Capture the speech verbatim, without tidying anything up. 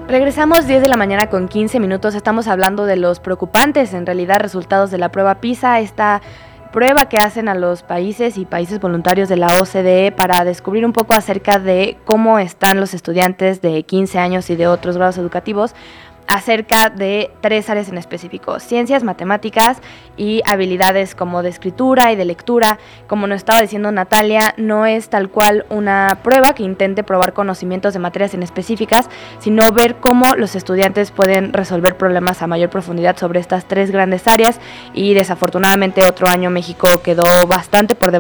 Regresamos diez de la mañana con quince minutos, estamos hablando de los preocupantes, en realidad, resultados de la prueba PISA, esta prueba que hacen a los países y países voluntarios de la O C D E para descubrir un poco acerca de cómo están los estudiantes de quince años y de otros grados educativos, acerca de tres áreas en específico: ciencias, matemáticas y habilidades como de escritura y de lectura. Como nos estaba diciendo Natalia, no es tal cual una prueba que intente probar conocimientos de materias en específicas, sino ver cómo los estudiantes pueden resolver problemas a mayor profundidad sobre estas tres grandes áreas, y desafortunadamente otro año México quedó bastante por debajo